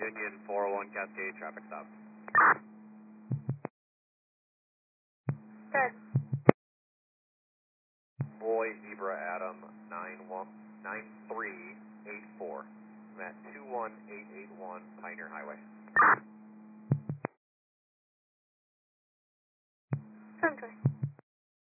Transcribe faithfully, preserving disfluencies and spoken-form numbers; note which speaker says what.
Speaker 1: Union four oh one Cascade, traffic stop.
Speaker 2: Good.
Speaker 1: Boy Zebra Adam nine one nine three eight four. I'm at two one eight eight one Pioneer Highway.
Speaker 2: Sunshine.